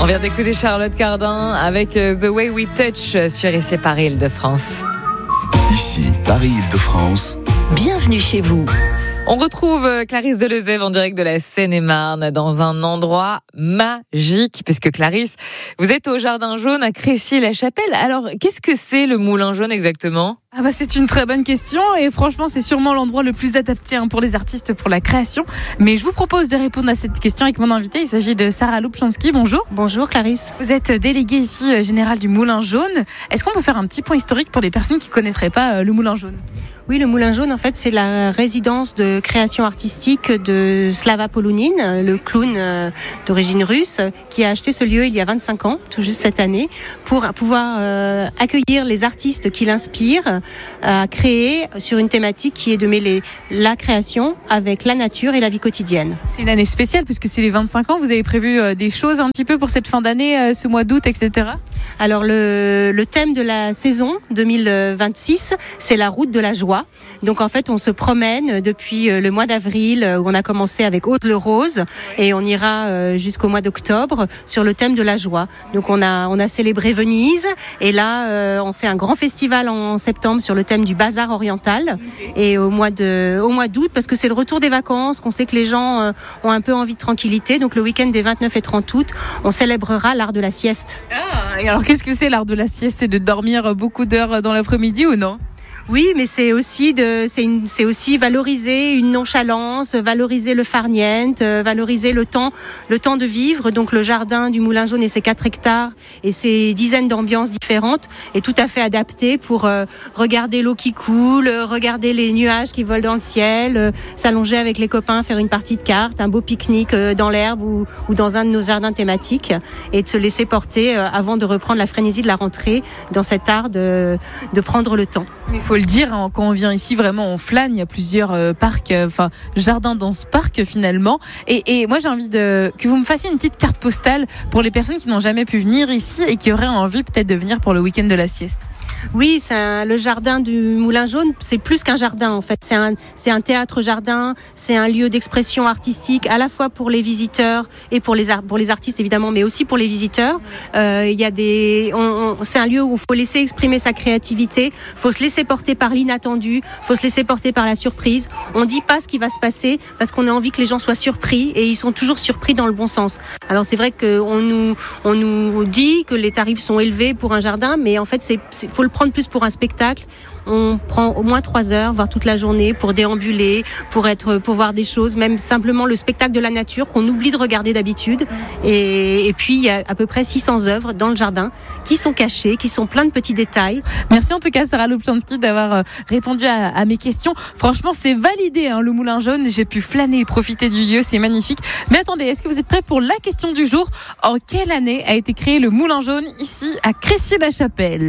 On vient d'écouter Charlotte Cardin avec The Way We Touch sur ici Paris-Île-de-France. Ici Paris-Île-de-France. Bienvenue chez vous. On retrouve Clarisse Delezève en direct de la Seine-et-Marne dans un endroit magique, puisque Clarisse, vous êtes au Jardin Jaune à Crécy-la-Chapelle. Alors, qu'est-ce que c'est le Moulin Jaune exactement ? C'est une très bonne question et franchement c'est sûrement l'endroit le plus adapté pour les artistes pour la création. Mais je vous propose de répondre à cette question avec mon invité. Il s'agit de Sarah Lubchansky. Bonjour. Bonjour Clarisse. Vous êtes déléguée ici générale du Moulin Jaune. Est-ce qu'on peut faire un petit point historique pour les personnes qui ne connaîtraient pas le Moulin Jaune ? Oui, le Moulin Jaune, en fait, c'est la résidence de création artistique de Slava Polounine, le clown d'origine russe, qui a acheté ce lieu il y a 25 ans, tout juste cette année, pour pouvoir accueillir les artistes qui l'inspirent à créer sur une thématique qui est de mêler la création avec la nature et la vie quotidienne. C'est une année spéciale puisque c'est les 25 ans. Vous avez prévu des choses un petit peu pour cette fin d'année, ce mois d'août, etc. Alors le thème de la saison 2026, c'est la route de la joie. Donc en fait, on se promène depuis le mois d'avril où on a commencé avec Haute-le-Rose et on ira jusqu'au mois d'octobre sur le thème de la joie. Donc on a célébré Venise et là on fait un grand festival en septembre sur le thème du bazar oriental et au mois d'août parce que c'est le retour des vacances, qu'on sait que les gens ont un peu envie de tranquillité. Donc le week-end des 29 et 30 août, on célébrera l'art de la sieste. Et alors qu'est-ce que c'est l'art de la sieste ? C'est de dormir beaucoup d'heures dans l'après-midi ou non ? Oui, mais c'est aussi valoriser une nonchalance, valoriser le farniente, valoriser le temps de vivre. Donc le jardin du Moulin Jaune et ses 4 hectares et ses dizaines d'ambiances différentes est tout à fait adapté pour regarder l'eau qui coule, regarder les nuages qui volent dans le ciel, s'allonger avec les copains, faire une partie de cartes, un beau pique-nique dans l'herbe ou dans un de nos jardins thématiques et de se laisser porter avant de reprendre la frénésie de la rentrée dans cet art de prendre le temps. Il faut le dire, quand on vient ici, vraiment, on flâne. Il y a plusieurs parcs, jardins dans ce parc finalement. Et moi, j'ai envie que vous me fassiez une petite carte postale pour les personnes qui n'ont jamais pu venir ici et qui auraient envie peut-être de venir pour le week-end de la sieste. Oui, le jardin du Moulin Jaune, c'est plus qu'un jardin en fait. C'est un théâtre-jardin, c'est un lieu d'expression artistique à la fois pour les visiteurs et pour les artistes évidemment, mais aussi pour les visiteurs. C'est un lieu où il faut laisser exprimer sa créativité, faut se laisser porter par l'inattendu, faut se laisser porter par la surprise. On dit pas ce qui va se passer parce qu'on a envie que les gens soient surpris et ils sont toujours surpris dans le bon sens. Alors c'est vrai qu'on nous dit que les tarifs sont élevés pour un jardin, mais en fait faut le prendre plus pour un spectacle. On prend au moins 3 heures, voire toute la journée pour déambuler, pour voir des choses, même simplement le spectacle de la nature qu'on oublie de regarder d'habitude. Et puis, il y a à peu près 600 œuvres dans le jardin qui sont cachées, qui sont plein de petits détails. Merci en tout cas, Sarah Lubchansky, d'avoir répondu à mes questions. Franchement, c'est validé, le Moulin Jaune. J'ai pu flâner et profiter du lieu, c'est magnifique. Mais attendez, est-ce que vous êtes prêts pour la question du jour ? En quelle année a été créé le Moulin Jaune ici à Crécy-la-Chapelle ?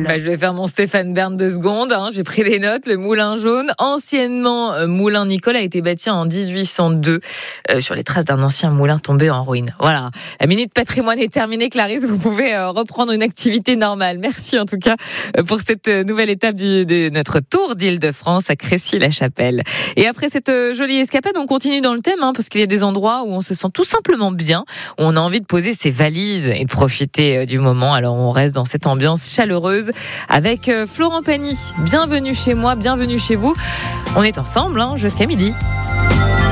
Je vais faire mon Stéphane Bern 2 secondes. J'ai pris des notes. Le Moulin Jaune, anciennement Moulin Nicole, a été bâti en 1802 sur les traces d'un ancien moulin tombé en ruine. Voilà. La minute patrimoine est terminée, Clarisse. Vous pouvez reprendre une activité normale. Merci en tout cas pour cette nouvelle étape de notre tour d'Île-de-France à Crécy-la-Chapelle. Et après cette jolie escapade, on continue dans le thème, parce qu'il y a des endroits où on se sent tout simplement bien, où on a envie de poser ses valises et de profiter du moment. Alors on reste dans cette ambiance chaleureuse avec Florent Pagny. Bienvenue chez moi, bienvenue chez vous. On est ensemble jusqu'à midi.